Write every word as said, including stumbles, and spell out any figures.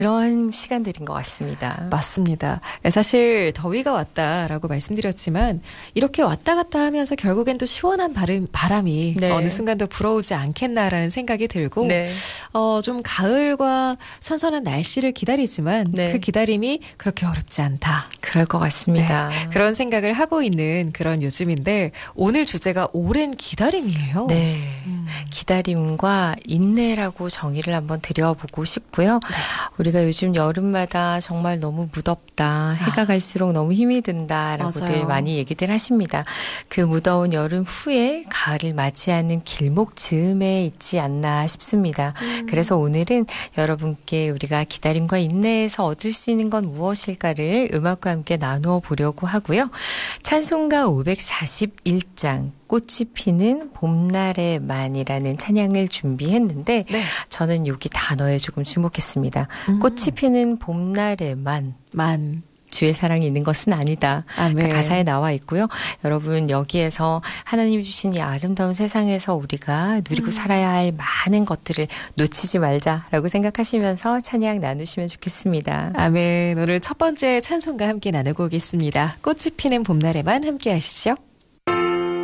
그런 시간들인 것 같습니다. 맞습니다. 사실 더위가 왔다라고 말씀드렸지만 이렇게 왔다 갔다 하면서 결국엔 또 시원한 바람, 바람이 네. 어느 순간 더 불어오지 않겠나라는 생각이 들고 네. 어, 좀 가을과 선선한 날씨를 기다리지만 네. 그 기다림이 그렇게 어렵지 않다. 그럴 것 같습니다. 네, 그런 생각을 하고 있는 그런 요즘인데 오늘 주제가 오랜 기다림이에요. 네. 음. 기다림과 인내라고 정의를 한번 드려보고 싶고요. 네. 우리가 요즘 여름마다 정말 너무 무덥다. 해가 아. 갈수록 너무 힘이 든다라고들 맞아요. 많이 얘기들 하십니다. 그 무더운 여름 후에 가을을 맞이하는 길목 즈음에 있지 않나 싶습니다. 음. 그래서 오늘은 여러분께 우리가 기다림과 인내에서 얻을 수 있는 건 무엇일까를 음악과 함께 나누어 보려고 하고요. 찬송가 오백사십일 장 꽃이 피는 봄날에만이라는 찬양을 준비했는데 네. 저는 여기 단어에 조금 주목했습니다. 음. 꽃이 피는 봄날에만 만. 주의 사랑이 있는 것은 아니다. 아멘. 그 가사에 나와 있고요. 여러분 여기에서 하나님이 주신 이 아름다운 세상에서 우리가 누리고 음. 살아야 할 많은 것들을 놓치지 말자라고 생각하시면서 찬양 나누시면 좋겠습니다. 아멘. 오늘 첫 번째 찬송과 함께 나누고 오겠습니다. 꽃이 피는 봄날에만 함께 하시죠.